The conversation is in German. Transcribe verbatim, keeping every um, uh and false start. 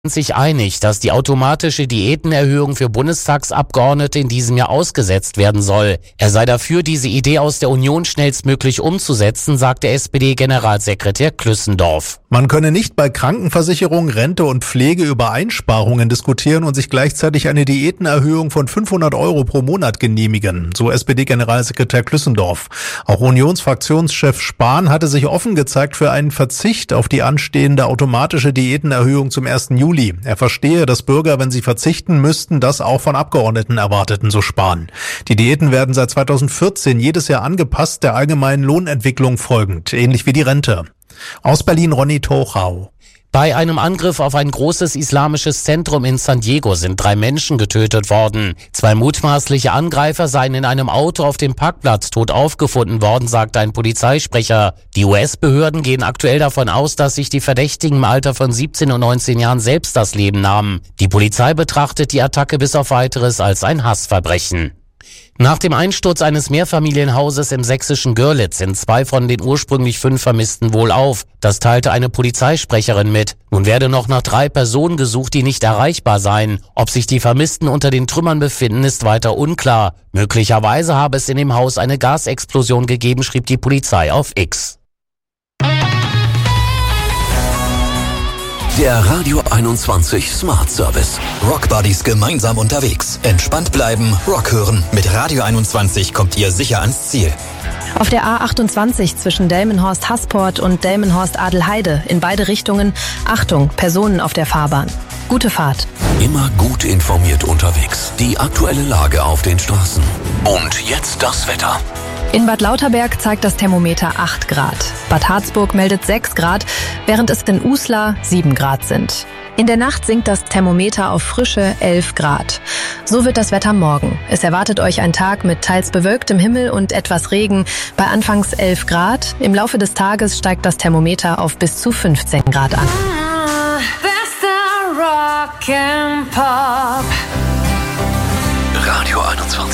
sich einig, dass die automatische Diätenerhöhung für Bundestagsabgeordnete in diesem Jahr ausgesetzt werden soll. Er sei dafür, diese Idee aus der Union schnellstmöglich umzusetzen, sagte S P D-Generalsekretär Klüssendorf. Man könne nicht bei Krankenversicherung, Rente und Pflege über Einsparungen diskutieren und sich gleichzeitig eine Diätenerhöhung von fünfhundert Euro pro Monat genehmigen, so S P D-Generalsekretär Klüssendorf. Auch Unionsfraktionschef Spahn hatte sich offen gezeigt für einen Verzicht auf die anstehende automatische Diätenerhöhung zum ersten Juli. Er verstehe, dass Bürger, wenn sie verzichten müssten, das auch von Abgeordneten erwarteten, so Spahn. Die Diäten werden seit zweitausendvierzehn jedes Jahr angepasst, der allgemeinen Lohnentwicklung folgend, ähnlich wie die Rente. Aus Berlin Ronny Tochau. Bei einem Angriff auf ein großes islamisches Zentrum in San Diego sind drei Menschen getötet worden. Zwei mutmaßliche Angreifer seien in einem Auto auf dem Parkplatz tot aufgefunden worden, sagte ein Polizeisprecher. Die U S-Behörden gehen aktuell davon aus, dass sich die Verdächtigen im Alter von siebzehn und neunzehn Jahren selbst das Leben nahmen. Die Polizei betrachtet die Attacke bis auf Weiteres als ein Hassverbrechen. Nach dem Einsturz eines Mehrfamilienhauses im sächsischen Görlitz sind zwei von den ursprünglich fünf Vermissten wohlauf. Das teilte eine Polizeisprecherin mit. Nun werde noch nach drei Personen gesucht, die nicht erreichbar seien. Ob sich die Vermissten unter den Trümmern befinden, ist weiter unklar. Möglicherweise habe es in dem Haus eine Gasexplosion gegeben, schrieb die Polizei auf X. Der Radio einundzwanzig Smart Service. Rock Buddies gemeinsam unterwegs. Entspannt bleiben, Rock hören. Mit Radio einundzwanzig kommt ihr sicher ans Ziel. Auf der A achtundzwanzig zwischen Delmenhorst-Hasport und Delmenhorst-Adelheide in beide Richtungen. Achtung, Personen auf der Fahrbahn. Gute Fahrt. Immer gut informiert unterwegs. Die aktuelle Lage auf den Straßen. Und jetzt das Wetter. In Bad Lauterberg zeigt das Thermometer acht Grad. Bad Harzburg meldet sechs Grad, während es in Uslar sieben Grad sind. In der Nacht sinkt das Thermometer auf frische elf Grad. So wird das Wetter morgen. Es erwartet euch ein Tag mit teils bewölktem Himmel und etwas Regen bei anfangs elf Grad. Im Laufe des Tages steigt das Thermometer auf bis zu fünfzehn Grad an. Bester Rock and Pop. Radio einundzwanzig.